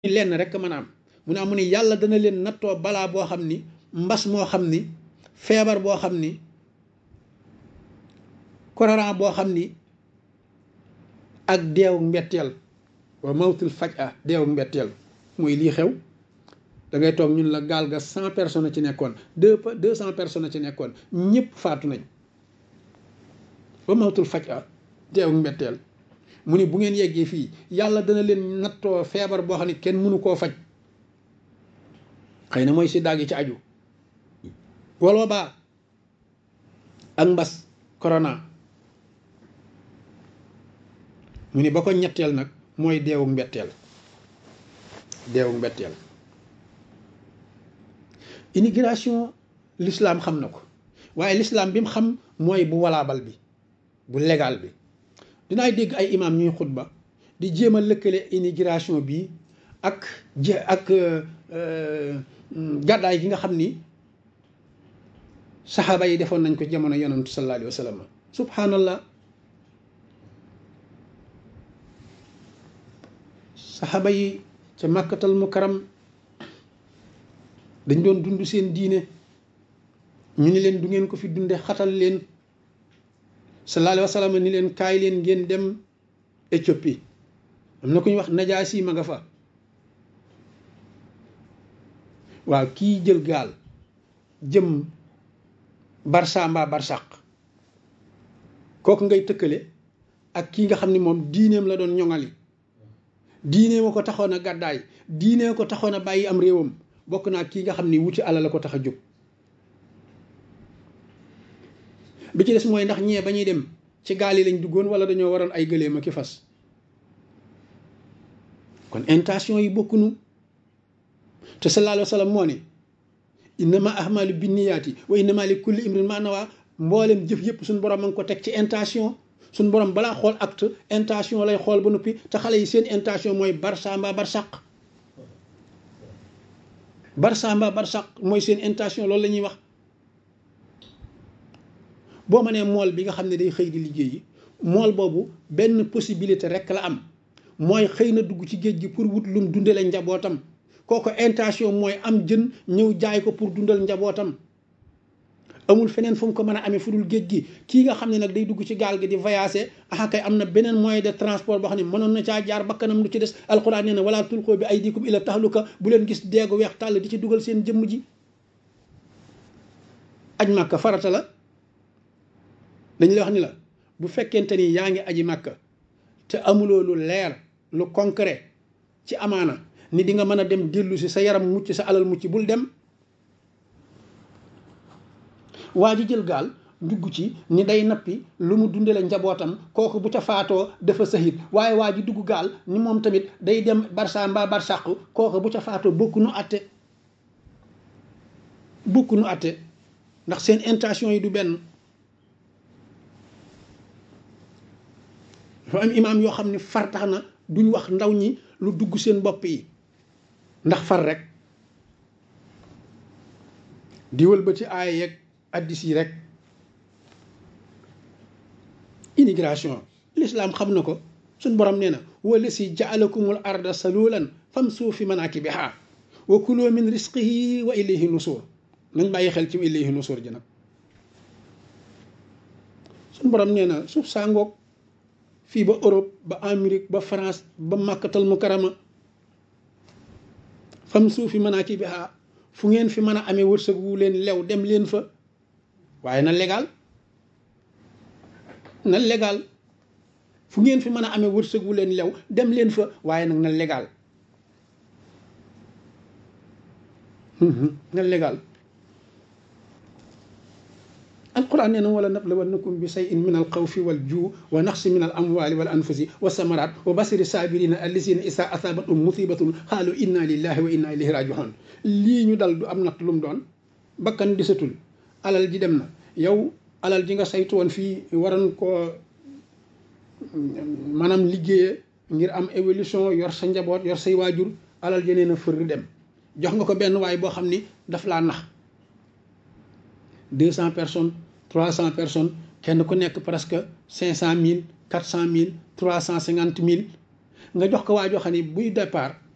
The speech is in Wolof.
lenn rek mën a am mu ne amu ni yàlla dana leen nattoo balaa boo xam ni mbas moo xam ni feebar boo xam ni korona boo xam ni ak deewu mbetteel wa mawtul faj deewu mbetteel mooy lii xew da ngay toog ñun la gaal ga 100 personnes ci nekkoon 200 personnes ci nekkoon ñëpp faatu nañ wa mawtul faj deewu mbetteel mu ni bu ngeen yeggee fii yàlla dana leen nattoo feebar boo xam ne kenn mënu koo faj xëy na mooy si daag yi ci aju wala baa ak mbas corona mu ni ba ko ñetteel nag mooy deewu mbetteel immigration l'islam xam na ko waaye l'islam bi mu xam mooy bu walaabal bi bu légal bi dinaay dégg ay imam ñuy xutba di jéem a lëkkale immigration bi ak gàddaay gi nga xam ni saxaaba yi defoon nañ ko jamono yonent sallallahu alayhi wa sallam subhanallah saxaaba yi ca màkkatal mukarram dañ doon dund seen diine ñu ni leen du ngeen ko fi dunde xatal leen sallallahu alayhi wa sallam ni leen kaay leen ngeen dem Éthiopie am na ku ñuy wax Najaasi ma nga fa waaw kii jël gaal jëm Barça mbaa Barsaq kooku ngay tëkkale ak kii nga xam ni moom diineem la doon ñoŋali diineem a ko taxoon a gàddaay diineem ko taxoon a bàyyi am réewam bokk naa kii nga xam ni wuti alal la ko tax a jóg bi ci des mooy ndax ñee ba ñuy dem ci gaal yi lañ duggoon wala dañoo waroon ay gëléem ak i fas kon intention yi bokkunu te sallallahu alayhi wa sallam moo ne innama ahmalu binniyaati wa innama li kulli imrin ma nawa mboolem jëf yëpp suñu borom a ngi ko teg ci intention suñu borom balaa xool acte intention lay xool ba noppi te xale yi seen intention mooy Barça mbaa Barsaq mooy seen intention loolu la ñuy wax boo ma nee mool bi nga xam ne day xëy di liggéeyi mool boobu benn possibilité rek la am mooy xëy na dugg ci géej gi pour wut lum dundale njabootam kooku intention mooy am jën ñëw jaay ko pour dundal njabootam amul feneen fu mu ko mën a amee fu dul géej gi kii nga xam ne nag day dugg ci gaal gi di voyager kay am na beneen moyen de transport boo xam ne mënoon na caa jaar bakkanam lu ci des alxuraan nee na wala tulqoo bi aydikum ila tahluka bu leen gis deegu weex tàll di ci dugal seen jëmm ji aj màkka farata la dañ la wax ni la bu fekkente ni yaa ngi aji màkka te amuloo lu leer lu concret ci amaana ni di nga mën a dem dellu si sa yaram mucc sa alal mucc bul dem waa ji jël gaal dugg ci ni day nappi lu mu dundale njabootam kooku bu ca faatoo dafa sahit waaye waa ji dugg gaal ni moom tamit day dem Barça mbaa Barsaq kooku bu ca faatoo bokku nu atte ndax seen intention yi du benn dafa am imaam yoo xam ne far tax na duñ wax ndaw ñi lu dugg seen bopp yi ndax far rek di wëlbati aaya yeeg addis yi rek immigration l'islam xam na ko suñ borom nee na wala si jaalakumul arda salulan famsuu fi manakibiha wa kulu min risqihi wa ilayhi nusur nañ bàyyi xel ci ilayhi nusur ji nag suñ borom nee na suuf saa ngoog fii ba Europe ba Amérique ba France ba màkkatal mukarama famsuu fi manakibiha fu ngeen fi mën a amee wërsëg wu leen lew dem leen fa waaye na légal fu ngeen fi mën a amee wërsëg wu leen lew dem leen fa waaye nag na légal alquran nee na wala nablawannakum bi shay'in min alxawfi wal juu wa naqsi min al amwali wal anfusi wa samarat wa basiri sabirina allazina isa asabatum musibatun xaalu inna lillahi wa inna ilayhi rajiun lii ñu dal du am natt lu mu doon bakkan disatul alal ji dem na yow alal ji nga saytu woon fii waroon koo maanaam liggéeye ngir am évolution yor sa njaboot yor say waajur alal ji nee na fër dem jox nga ko benn waay boo xam ni daf laa nax 200 personnes 300 personnes kenn ku nekk presque 500 000 400 000 350 000 nga jox ko waa joo xam ne buy départ